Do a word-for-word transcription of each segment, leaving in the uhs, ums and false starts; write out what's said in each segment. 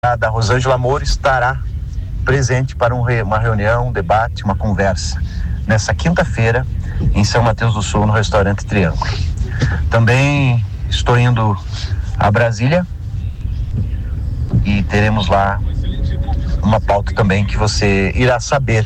A Rosângela Moura estará presente para um, uma reunião, um debate, uma conversa nessa quinta-feira em São Mateus do Sul, no restaurante Triângulo. Também estou indo a Brasília e teremos lá uma pauta também que você irá saber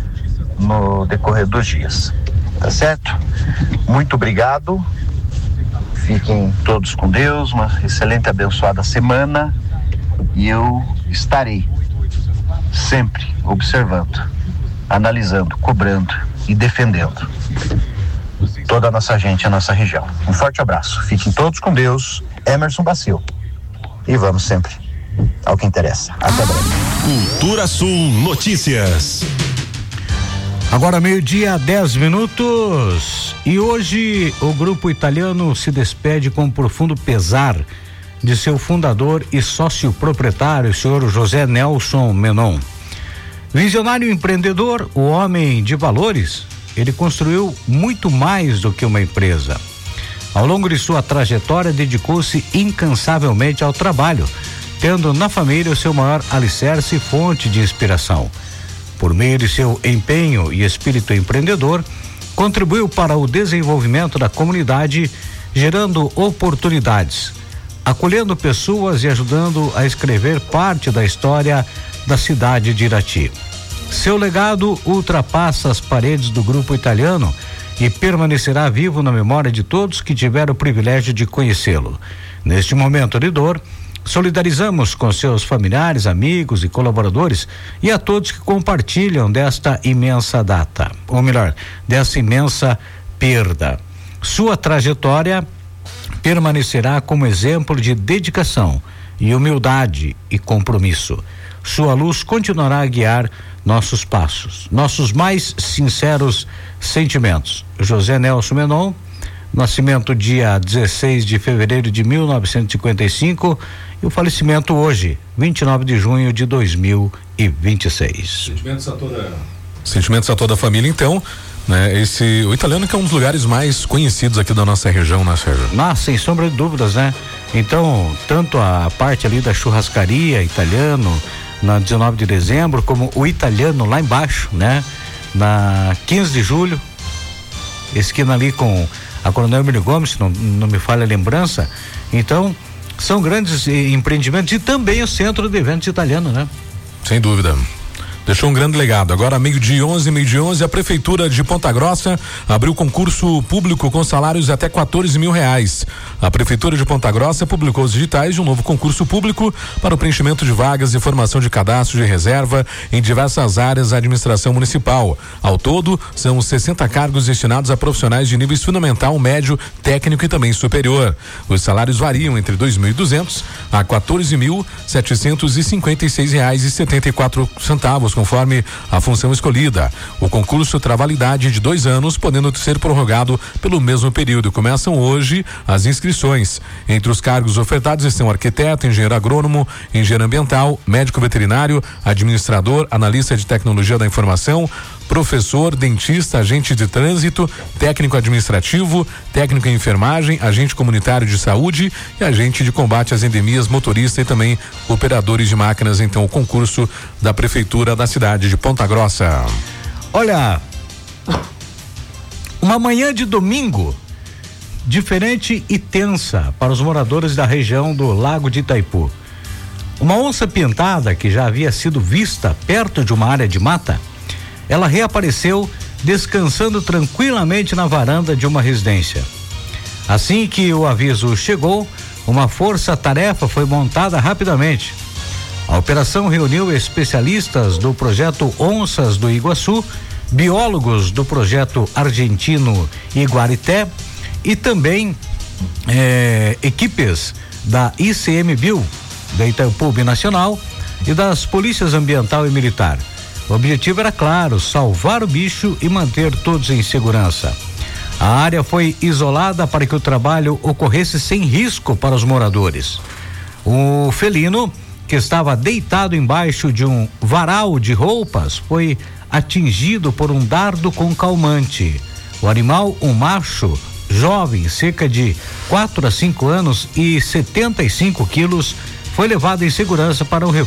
no decorrer dos dias, tá certo? Muito obrigado, fiquem todos com Deus, uma excelente e abençoada semana. E eu estarei sempre observando, analisando, cobrando e defendendo toda a nossa gente, a nossa região. Um forte abraço. Fiquem todos com Deus. Emerson Bacil. E vamos sempre ao que interessa. Até breve. Cultura Sul Notícias. Agora meio-dia, dez minutos. E hoje o grupo italiano se despede com um profundo pesar de seu fundador e sócio proprietário, o senhor José Nelson Menon. Visionário empreendedor, o homem de valores, ele construiu muito mais do que uma empresa. Ao longo de sua trajetória, dedicou-se incansavelmente ao trabalho, tendo na família o seu maior alicerce e fonte de inspiração. Por meio de seu empenho e espírito empreendedor, contribuiu para o desenvolvimento da comunidade, gerando oportunidades, acolhendo pessoas e ajudando a escrever parte da história da cidade de Irati. Seu legado ultrapassa as paredes do grupo italiano e permanecerá vivo na memória de todos que tiveram o privilégio de conhecê-lo. Neste momento de dor, solidarizamos com seus familiares, amigos e colaboradores e a todos que compartilham desta imensa data, ou melhor, dessa imensa perda. Sua trajetória permanecerá como exemplo de dedicação e humildade e compromisso. Sua luz continuará a guiar nossos passos, nossos mais sinceros sentimentos. José Nelson Menon, nascimento dia dezesseis de fevereiro de mil novecentos e cinquenta e cinco e o falecimento hoje, vinte e nove de junho de dois mil e vinte e seis. Sentimentos a toda, sentimentos a toda a família, então. Né, esse, o italiano que é um dos lugares mais conhecidos aqui da nossa região, né, Sérgio? Ah, sem sombra de dúvidas, né? Então, tanto a parte ali da churrascaria italiano, na dezenove de dezembro, como o italiano lá embaixo, né? Na quinze de julho, esquina ali com a Coronel Emílio Gomes, se não, não me falha a lembrança. Então, são grandes empreendimentos e também o centro de eventos italiano, né? Sem dúvida. Deixou um grande legado. Agora, meio dia onze, meio dia onze, a Prefeitura de Ponta Grossa abriu concurso público com salários até quatorze mil reais. A Prefeitura de Ponta Grossa publicou os editais de um novo concurso público para o preenchimento de vagas e formação de cadastro de reserva em diversas áreas da administração municipal. Ao todo, são sessenta cargos destinados a profissionais de níveis fundamental, médio, técnico e também superior. Os salários variam entre dois mil e duzentos a quatorze mil setecentos e cinquenta e seis reais e setenta e quatro centavos, conforme a função escolhida. O concurso terá validade de dois anos, podendo ser prorrogado pelo mesmo período. Começam hoje as inscrições. Entre os cargos ofertados estão arquiteto, engenheiro agrônomo, engenheiro ambiental, médico veterinário, administrador, analista de tecnologia da informação, professor, dentista, agente de trânsito, técnico administrativo, técnico em enfermagem, agente comunitário de saúde e agente de combate às endemias, motorista e também operadores de máquinas. Então, o concurso da Prefeitura da cidade de Ponta Grossa. Olha, uma manhã de domingo diferente e tensa para os moradores da região do Lago de Itaipu. Uma onça pintada que já havia sido vista perto de uma área de mata, ela reapareceu descansando tranquilamente na varanda de uma residência. Assim que o aviso chegou, uma força-tarefa foi montada rapidamente. A operação reuniu especialistas do projeto Onças do Iguaçu, biólogos do projeto argentino Iguarité e também eh, equipes da I C M Bio, da Itaipu Binacional e das polícias ambiental e militar. O objetivo era claro, salvar o bicho e manter todos em segurança. A área foi isolada para que o trabalho ocorresse sem risco para os moradores. O felino, que estava deitado embaixo de um varal de roupas, foi atingido por um dardo com calmante. O animal, um macho, jovem, cerca de quatro a cinco anos e setenta e cinco quilos, foi levado em segurança para um